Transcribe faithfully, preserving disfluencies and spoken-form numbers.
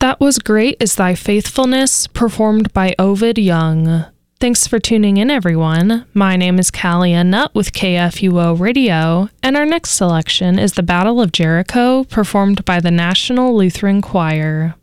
That was Great is Thy Faithfulness, performed by Ovid Young. Thanks for tuning in, everyone. My name is Callie Ann Nutt with K F U O Radio, and our next selection is The Battle of Jericho, performed by the National Lutheran Choir.